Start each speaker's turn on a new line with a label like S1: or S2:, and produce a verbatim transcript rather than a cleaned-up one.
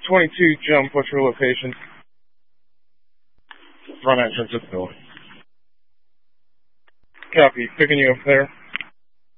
S1: twenty-two, jump. What's your location? Front entrance of the building. Copy. Picking you up there.